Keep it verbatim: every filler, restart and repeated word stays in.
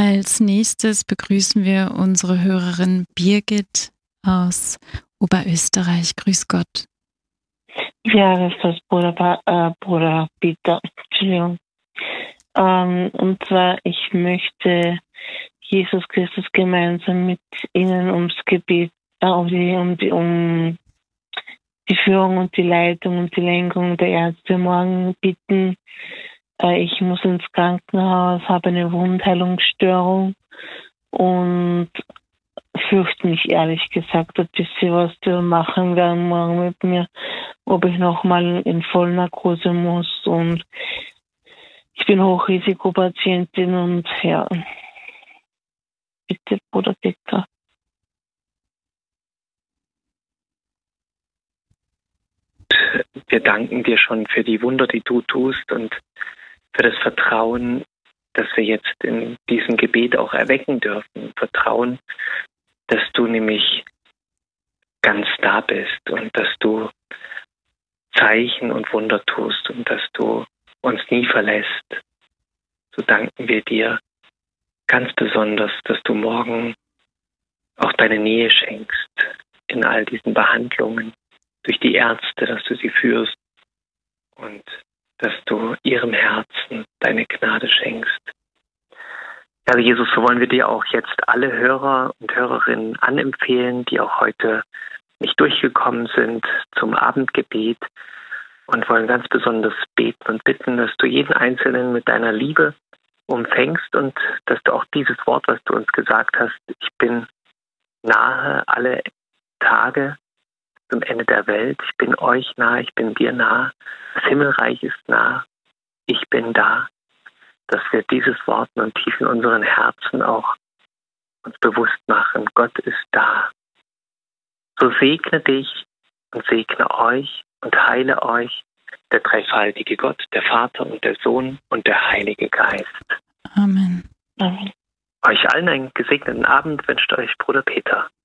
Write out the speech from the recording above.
Als nächstes begrüßen wir unsere Hörerin Birgit aus Oberösterreich. Grüß Gott. Ja, das ist das Bruder, Pa- äh, Bruder Peter. Entschuldigung. Ähm, und zwar, ich möchte Jesus Christus gemeinsam mit Ihnen ums Gebet, äh, um, die, um, die, um die Führung und die Leitung und die Lenkung der Ärzte morgen bitten. Äh, ich muss ins Krankenhaus, habe eine Wundheilungsstörung und fürchte mich ehrlich gesagt ein bisschen, was die machen werden morgen mit mir, ob ich nochmal in Vollnarkose muss, und ich bin Hochrisikopatientin und ja, bitte Bruder Peter. Wir danken dir schon für die Wunder, die du tust, und für das Vertrauen, das wir jetzt in diesem Gebet auch erwecken dürfen. Vertrauen, dass du nämlich ganz da bist und dass du Zeichen und Wunder tust und dass du uns nie verlässt. So danken wir dir ganz besonders, dass du morgen auch deine Nähe schenkst in all diesen Behandlungen durch die Ärzte, dass du sie führst und dass du ihrem Herzen deine Gnade schenkst. Ja, Jesus, so wollen wir dir auch jetzt alle Hörer und Hörerinnen anempfehlen, die auch heute nicht durchgekommen sind zum Abendgebet, und wollen ganz besonders beten und bitten, dass du jeden Einzelnen mit deiner Liebe umfängst und dass du auch dieses Wort, was du uns gesagt hast, ich bin nahe alle Tage zum Ende der Welt, ich bin euch nah, ich bin dir nah, das Himmelreich ist nah, ich bin da, dass wir dieses Wort nun tief in unseren Herzen auch uns bewusst machen, Gott ist da. So segne dich und segne euch und heile euch der dreifaltige Gott, der Vater und der Sohn und der Heilige Geist. Amen. Amen. Euch allen einen gesegneten Abend wünscht euch Bruder Peter.